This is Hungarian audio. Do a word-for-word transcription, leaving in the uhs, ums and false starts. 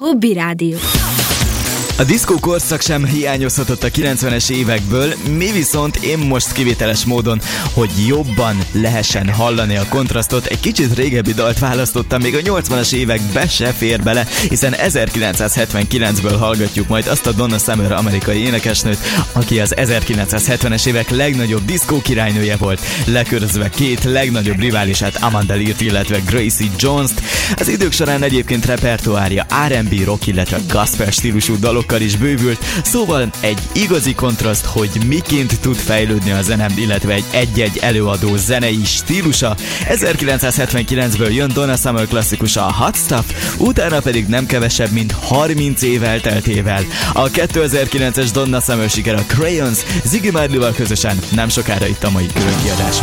Hobby Rádió. A diszkó korszak sem hiányozhatott a kilencvenes évekből, mi viszont én most kivételes módon, hogy jobban lehessen hallani a kontrasztot, egy kicsit régebbi dalt választottam, még a nyolcvanas évekbe se fér bele, hiszen ezerkilencszázhetvenkilencből hallgatjuk majd azt a Donna Summer amerikai énekesnőt, aki az ezerkilencszázhetvenes évek legnagyobb diszkó királynője volt, lekörözve két legnagyobb riválisát, Amanda Leart, illetve Gracie Jones-t. Az idők során egyébként repertoárja er and bé, rock, illetve gospel stílusú dalok is bővült, szóval egy igazi kontraszt, hogy miként tud fejlődni a zene, illetve egy egy-egy előadó zenei stílusa. ezerkilencszázhetvenkilencből jön Donna Summer klasszikusa, a Hot Stuff, utána pedig nem kevesebb, mint harminc év elteltével a kétezer-kilences Donna Summer siker, a Crayons, Ziggy Marley-val közösen nem sokára itt a mai külön kiadásban.